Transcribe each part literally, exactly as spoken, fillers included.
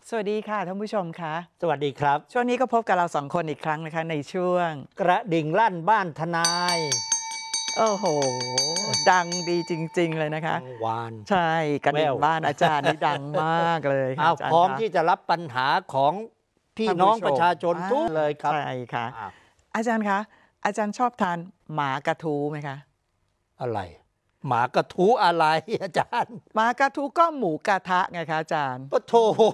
สวัสดีค่ะท่านผู้ชมคะสวัสดีครับช่วงนี้ก็พบกับเราสองคนอีกครั้งนะคะในช่วงกระดิ่งลั่นบ้านทนายโอ้โหดังดีจริงๆเลยนะคะกังวานใช่กระดิ่งบ้านอาจารย์นี่ดังมากเลยค่ะเอาอาจารย์พร้อมคะที่จะรับปัญหาของพี่น้องประชาชนทุกเลยครับใช่ค่ะอาจารย์คะอาจารย์ชอบทานหมากระทูไหมคะอะไรหมากระทูอะไรอาจารย์หมากระทูก็หมูกระทะไงคะอาจารย์โอ้โถ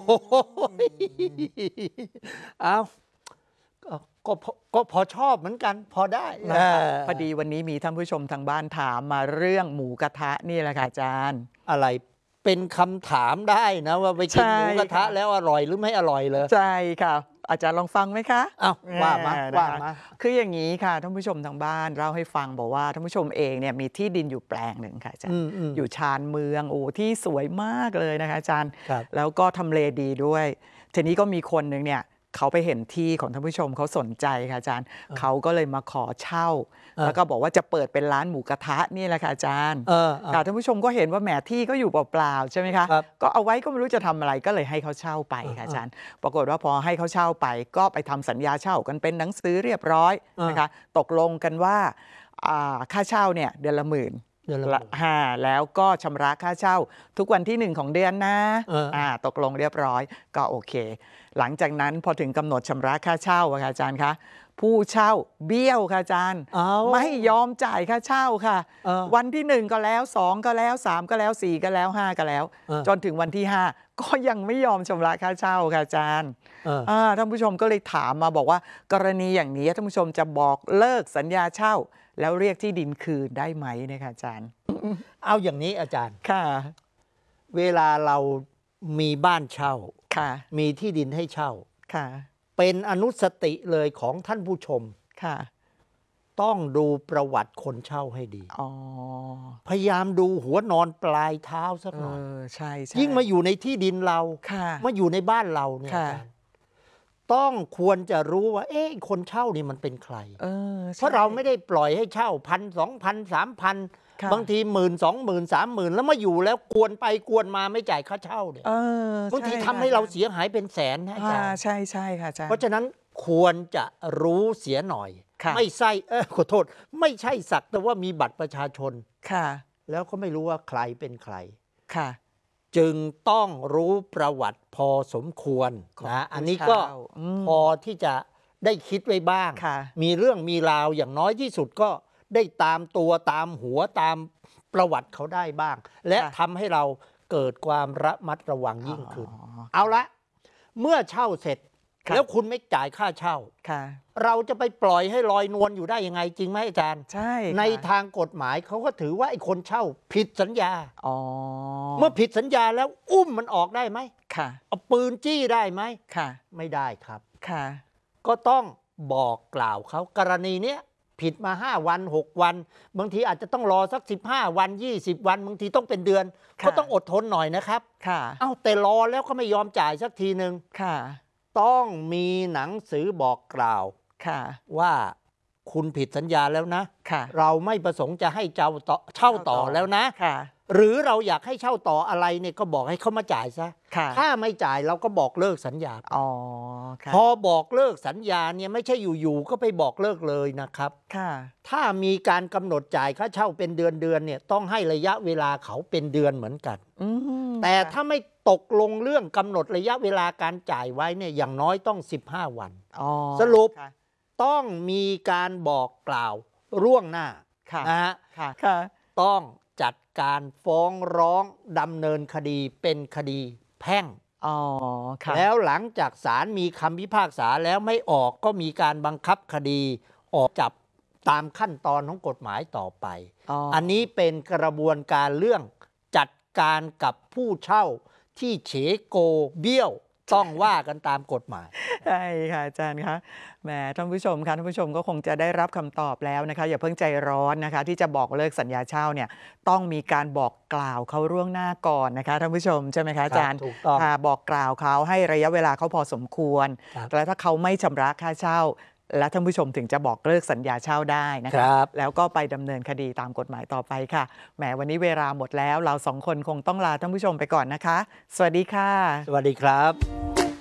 เอาก็ก็พอชอบเหมือนกันพอได้พอดีวันนี้มีท่านผู้ชมทางบ้านถามมาเรื่องหมูกระทะนี่แหละค่ะอาจารย์อะไรเป็นคำถามได้นะว่าไปกินหมูกระทะแล้วอร่อยหรือไม่อร่อยเลยใช่ค่ะอาจารย์ลองฟังไหมคะอ้าวว่ามาว่ามาคืออย่างนี้ค่ะท่านผู้ชมทางบ้านเล่าให้ฟังบอกว่าท่านผู้ชมเองเนี่ยมีที่ดินอยู่แปลงหนึ่งค่ะอาจารย์อยู่ชานเมืองโอ้ที่สวยมากเลยนะคะอาจารย์แล้วก็ทำเลดีด้วยทีนี้ก็มีคนหนึ่งเนี่ยเขาไปเห็นที่ของท่านผู้ชมเขาสนใจค่ะอาจารย์เขาก็เลยมาขอเช่าแล้วก็บอกว่าจะเปิดเป็นร้านหมูกระทะนี่แหละค่ะอาจารย์ค่ะท่านผู้ชมก็เห็นว่าแหมที่ก็อยู่เปล่าๆใช่ไหมคะก็เอาไว้ก็ไม่รู้จะทำอะไรก็เลยให้เขาเช่าไปค่ะอาจารย์ปรากฏว่าพอให้เขาเช่าไปก็ไปทำสัญญาเช่ากันเป็นหนังสือเรียบร้อยนะคะตกลงกันว่าค่าเช่าเนี่ยเดือนละหมื่นห้าแล้วก็ชำระค่าเช่าทุกวันที่หนึ่งของเดือนนะอ่าตกลงเรียบร้อยก็โอเคหลังจากนั้นพอถึงกำหนดชำระค่าเช่าค่ะอาจารย์คะผู้เช่าเบี้ยวค่ะอาจารย์ไม่ยอมจ่ายค่าเช่าค่ะวันที่หนึ่งก็แล้วสองก็แล้วสามก็แล้วสี่ก็แล้วห้าก็แล้วจนถึงวันที่ห้าก็ยังไม่ยอมชำระค่าเช่าค่ะอาจารย์ท่านผู้ชมก็เลยถามมาบอกว่ากรณีอย่างนี้ท่านผู้ชมจะบอกเลิกสัญญาเช่าแล้วเรียกที่ดินคืนได้ไหมนะคะอาจารย์เอาอย่างนี้อาจารย์ค่ะเวลาเรามีบ้านเช่าค่ะมีที่ดินให้เช่าค่ะเป็นอนุสติเลยของท่านผู้ชมค่ะต้องดูประวัติคนเช่าให้ดีอ๋อพยายามดูหัวนอนปลายเท้าสักหน่อยใช่ใช่ยิ่งมาอยู่ในที่ดินเรามาอยู่ในบ้านเราเนี่ยต้องควรจะรู้ว่าเอ๊ะคนเช่านี่มันเป็นใครเเพราะเราไม่ได้ปล่อยให้เช่าพันสองพันสามพันบางทีหมื่นสองหมื่นสามหมื่นแล้วมาอยู่แล้วกวนไปกวนมาไม่จ่ายค่าเช่าเนี่ยบางทีทำให้เราเสียหายเป็นแสนนะอาจารย์ใช่ใช่ค่ะอาจารย์เพราะฉะนั้นควรจะรู้เสียหน่อยไม่ใช่เออขอโทษไม่ใช่สักแต่ว่ามีบัตรประชาชนค่ะแล้วก็ไม่รู้ว่าใครเป็นใครค่ะจึงต้องรู้ประวัติพอสมควรนะอันนี้ก็พอที่จะได้คิดไว้บ้างมีเรื่องมีราวอย่างน้อยที่สุดก็ได้ตามตัวตามหัวตามประวัติเขาได้บ้างและทำให้เราเกิดความระมัดระวังยิ่งขึ้นเอาละเมื่อเช่าเสร็จแล้วคุณไม่จ่ายค่าเช่าเราจะไปปล่อยให้ลอยนวลอยู่ได้ยังไงจริงไหมอาจารย์ใช่ในทางกฎหมายเขาก็ถือว่าไอ้คนเช่าผิดสัญญาเมื่อผิดสัญญาแล้วอุ้มมันออกได้ไหมเอาปืนจี้ได้ไหมไม่ได้ครับก็ต้องบอกกล่าวเขากรณีเนี้ยผิดมาห้าวันหกวันบางทีอาจจะต้องรอสักสิบห้าวันยี่สิบวันบางทีต้องเป็นเดือนก็ต้องอดทนหน่อยนะครับเอ้าแต่รอแล้วก็ไม่ยอมจ่ายสักทีนึงต้องมีหนังสือบอกกล่าวว่าคุณผิดสัญญาแล้วนะเราไม่ประสงค์จะให้เจ้าต่อเช่าต่อแล้วนะหรือเราอยากให้เช่าต่ออะไรเนี่ยก็บอกให้เขามาจ่ายซะถ้าไม่จ่ายเราก็บอกเลิกสัญญาอ๋อพอบอกเลิกสัญญาเนี่ยไม่ใช่อยู่ๆก็ไปบอกเลิกเลยนะครับถ้ามีการกำหนดจ่ายค่าเช่าเป็นเดือนๆเนี่ยต้องให้ระยะเวลาเขาเป็นเดือนเหมือนกันแต่ถ้าไม่ตกลงเรื่องกำหนดระยะเวลาการจ่ายไว้เนี่ยอย่างน้อยต้องสิบห้าวันสรุปต้องมีการบอกกล่าวล่วงหน้านะฮะต้องจัดการฟ้องร้องดำเนินคดีเป็นคดีแพ่งแล้วหลังจากศาลมีคำพิพากษาแล้วไม่ออกก็มีการบังคับคดีออกจับตามขั้นตอนของกฎหมายต่อไป อ, อันนี้เป็นกระบวนการเรื่องจัดการกับผู้เช่าที่เฉโกเบี้ยวต้องว่ากันตามกฎหมายใช่ค่ะอาจารย์คะแหมท่านผู้ชมคะท่านผู้ชมก็คงจะได้รับคำตอบแล้วนะคะอย่าเพิ่งใจร้อนนะคะที่จะบอกเลิกสัญญาเช่าเนี่ยต้องมีการบอกกล่าวเขาล่วงหน้าก่อนนะคะท่านผู้ชมใช่ไหมคะอาจารย์ค่ะบอกกล่าวเขาให้ระยะเวลาเขาพอสมควรแล้วถ้าเขาไม่ชำระค่าเช่าและท่านผู้ชมถึงจะบอกเลิกสัญญาเช่าได้นะคะแล้วก็ไปดำเนินคดีตามกฎหมายต่อไปค่ะแหมวันนี้เวลาหมดแล้วเราสองคนคงต้องลาท่านผู้ชมไปก่อนนะคะสวัสดีค่ะสวัสดีครับ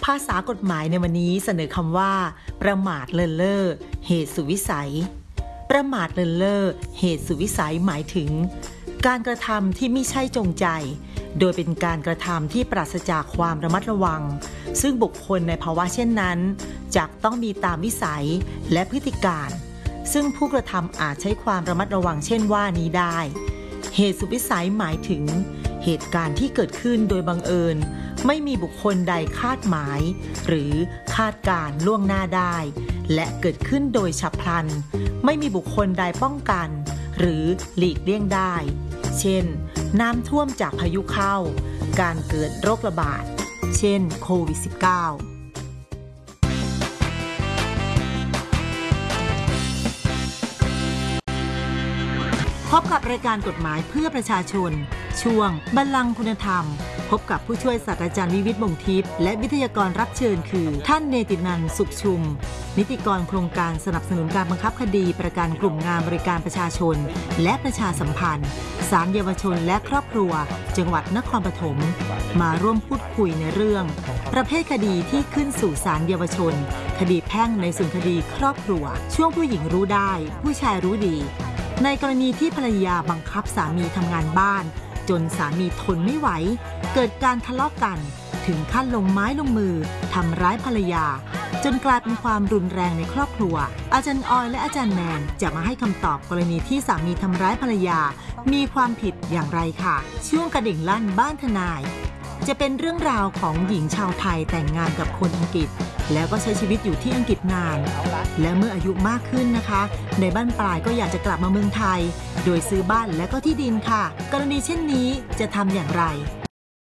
ภาษากฎหมายในวันนี้เสนอคำว่าประมาทเลินเล่อเหตุสุดวิสัยประมาทเลินเล่อเหตุสุดวิสัยหมายถึงการกระทำที่ไม่ใช่จงใจโดยเป็นการกระทำที่ปราศจากความระมัดระวังซึ่งบุคคลในภาวะเช่นนั้นจักต้องมีตามวิสัยและพฤติการซึ่งผู้กระทำอาจใช้ความระมัดระวังเช่นว่านี้ได้เหตุสุดวิสัยหมายถึงเหตุการณ์ที่เกิดขึ้นโดยบังเอิญไม่มีบุคคลใดคาดหมายหรือคาดการล่วงหน้าได้และเกิดขึ้นโดยฉับพลันไม่มีบุคคลใดป้องกันหรือหลีกเลี่ยงได้เช่นน้ำท่วมจากพายุเข้าการเกิดโรคระบาดเช่นโควิด สิบเก้า พบกับรายการกฎหมายเพื่อประชาชนช่วงบัลลังก์คุณธรรมพบกับผู้ช่วยศาสตราจารย์วิวิตร มงทิพย์และวิทยากรรับเชิญคือท่านเนตินันท์ สุขชุมนิติกรโครงการสนับสนุนการบังคับคดีประกันกลุ่มงานบริการประชาชนและประชาสัมพันธ์ศาลเยาวชนและครอบครัวจังหวัดนครปฐมมาร่วมพูดคุยในเรื่องประเภทคดีที่ขึ้นสู่ศาลเยาวชนคดีแพ่งในส่วนคดีครอบครัวช่วงผู้หญิงรู้ได้ผู้ชายรู้ดีในกรณีที่ภรรยาบังคับสามีทำงานบ้านจนสามีทนไม่ไหวเกิดการทะเลาะกันถึงขั้นลงไม้ลงมือทำร้ายภรรยาจนกลายเป็นความรุนแรงในครอบครัวอาจารย์ออยและอาจารย์แนนจะมาให้คำตอบกรณีที่สามีทำร้ายภรรยามีความผิดอย่างไรค่ะช่วงกระดิ่งลั่นบ้านทนายจะเป็นเรื่องราวของหญิงชาวไทยแต่งงานกับคนอังกฤษแล้วก็ใช้ชีวิตอยู่ที่อังกฤษนานและเมื่ออายุมากขึ้นนะคะในบ้านปลายก็อยากจะกลับมาเมืองไทยโดยซื้อบ้านและก็ที่ดินค่ะกรณีเช่นนี้จะทำอย่างไร